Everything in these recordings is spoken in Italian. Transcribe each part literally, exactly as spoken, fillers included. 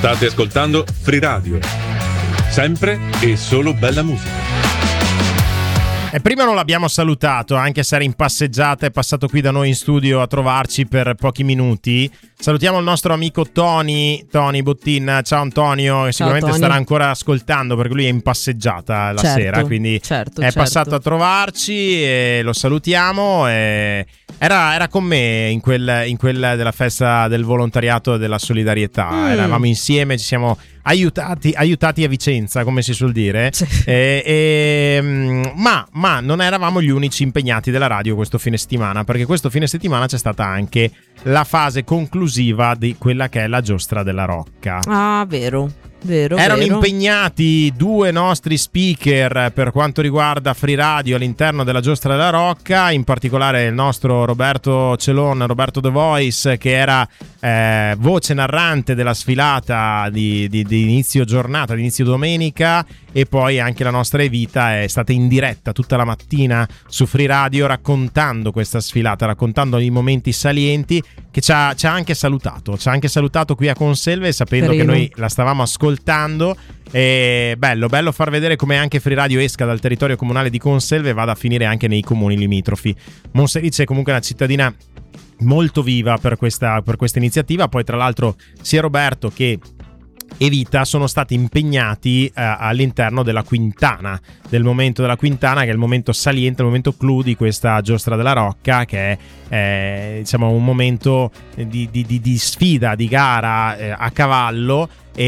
State ascoltando Free Radio, sempre e solo bella musica. E prima non l'abbiamo salutato, anche se era in passeggiata, è passato qui da noi in studio a trovarci per pochi minuti. Salutiamo il nostro amico Tony, Tony Bottin. Ciao Antonio, che sicuramente Tony. starà ancora ascoltando perché lui è in passeggiata la certo, sera, quindi certo, è certo. passato a trovarci e lo salutiamo. E era, era con me in quel, in quella della festa del volontariato e della solidarietà. Mm. Eravamo insieme, ci siamo aiutati, aiutati a Vicenza, come si suol dire. Sì. E, e, ma, ma non eravamo gli unici impegnati della radio questo fine settimana, perché questo fine settimana c'è stata anche la fase conclusiva di quella che è la Giostra della Rocca. Ah, vero, vero, Erano vero. impegnati due nostri speaker per quanto riguarda Free Radio all'interno della Giostra della Rocca, in particolare il nostro Roberto Celon, Roberto The Voice, che era eh, voce narrante della sfilata di, di, di inizio giornata, di inizio domenica, e poi anche la nostra Evita è stata in diretta tutta la mattina su Free Radio raccontando questa sfilata, raccontando i momenti salienti, che ci ha, ci ha anche salutato, ci ha anche salutato qui a Conselve, sapendo Carino. che noi la stavamo ascoltando. E bello, bello far vedere come anche Free Radio esca dal territorio comunale di Conselve e vada a finire anche nei comuni limitrofi. Monselice è comunque una cittadina molto viva per questa, per questa iniziativa. Poi tra l'altro sia Roberto che Evita sono stati impegnati eh, all'interno della Quintana, del momento della Quintana, che è il momento saliente, il momento clou di questa Giostra della Rocca, che è eh, diciamo un momento di, di, di, di sfida, di gara eh, a cavallo.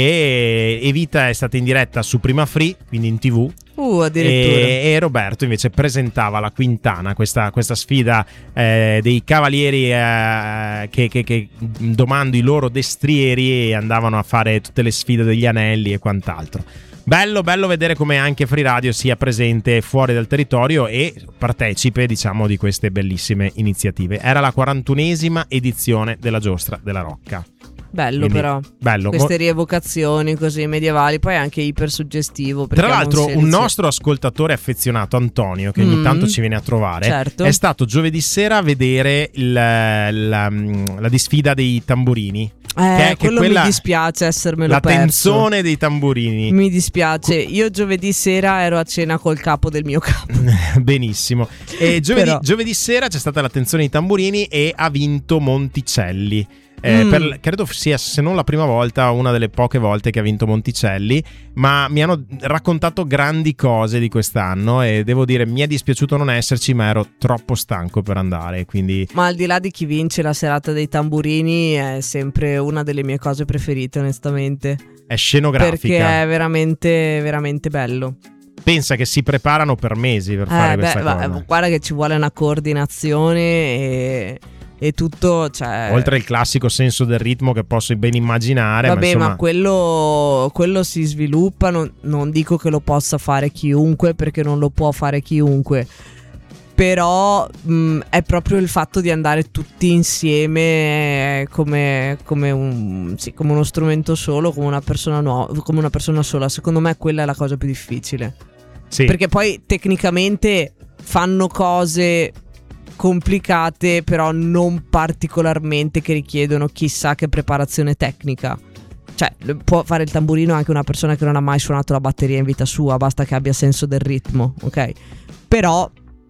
E Evita è stata in diretta su Prima Free, quindi in tivù. Uh, addirittura. E, e Roberto invece presentava la Quintana, questa, questa sfida eh, dei cavalieri eh, che, che, che domando i loro destrieri e andavano a fare tutte le sfide degli anelli e quant'altro. Bello, bello vedere come anche Free Radio sia presente fuori dal territorio e partecipe, diciamo, di queste bellissime iniziative. Era la quarantunesima edizione della Giostra della Rocca. Bello. Quindi, però bello. queste rievocazioni così medievali, poi anche iper suggestivo. Tra l'altro un nostro ascoltatore affezionato, Antonio, che ogni Mm. tanto ci viene a trovare, Certo. è stato giovedì sera a vedere il, la, la disfida dei tamburini. Eh, che è che quello quella- mi dispiace essermelo la perso. tensione dei tamburini. Mi dispiace. Io giovedì sera ero a cena col capo del mio capo. Benissimo. E giovedì, Però- giovedì sera c'è stata la tensione dei tamburini e ha vinto Monticelli. Eh, Mm. per- credo sia, se non la prima volta, una delle poche volte che ha vinto Monticelli. Ma mi hanno raccontato grandi cose di quest'anno e devo dire mi è dispiaciuto non esserci, ma ero troppo stanco per andare, quindi Ma al di là di chi vince, la serata dei tamburini è sempre una delle mie cose preferite, onestamente. è scenografica. Perché è veramente, veramente bello. Pensa che si preparano per mesi per fare Eh, questa beh, cosa. ma- guarda che ci vuole una coordinazione e, e tutto, cioè... Oltre al classico senso del ritmo che posso ben immaginare. Vabbè, ma, insomma, ma quello, quello si sviluppa, non, non dico che lo possa fare chiunque, perché non lo può fare chiunque. Però mh, è proprio il fatto di andare tutti insieme eh, come, come, un, sì, come uno strumento solo, come una persona nuova, come una persona sola. Secondo me quella è la cosa più difficile. sì. Perché poi tecnicamente fanno cose complicate, però non particolarmente che richiedono chissà che preparazione tecnica. Cioè, può fare il tamburino anche una persona che non ha mai suonato la batteria in vita sua, basta che abbia senso del ritmo, ok? Però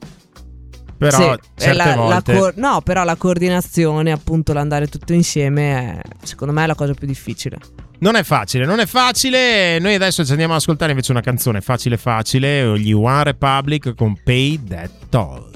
Però sì, certe la, la volte co- no, però la coordinazione, appunto, l'andare tutto insieme è, secondo me, è la cosa più difficile. non è facile, non è facile. Noi adesso ci andiamo ad ascoltare invece una canzone facile facile, gli One Republic con Pay That Toll.